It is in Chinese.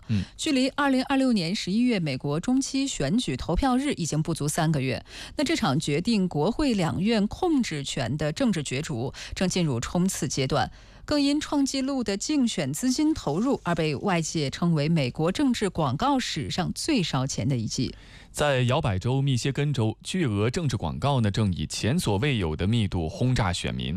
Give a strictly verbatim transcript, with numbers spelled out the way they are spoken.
嗯，距离二零二六年十一月美国中期选举投票日已经不足三个月。那这场决定国会两院控制权的政治角逐正进入冲刺阶段，更因创纪录的竞选资金投入而被外界称为美国政治广告史上最烧钱的一季。 在摇摆州密歇根州，巨额政治广告呢正以前所未有的密度轰炸选民。